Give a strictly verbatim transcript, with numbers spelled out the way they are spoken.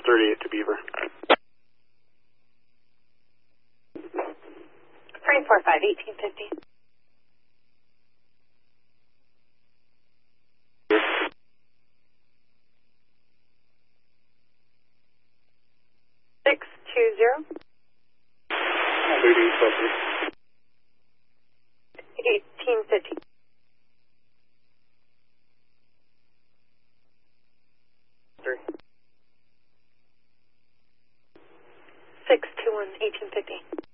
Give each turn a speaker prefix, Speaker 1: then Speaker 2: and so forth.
Speaker 1: thirty-eight to Beaver.
Speaker 2: Frame four five, eighteen fifty. Six two zero.
Speaker 1: Leading subject.
Speaker 2: Eighteen fifty.
Speaker 1: Three.
Speaker 2: Six two one, eighteen fifty.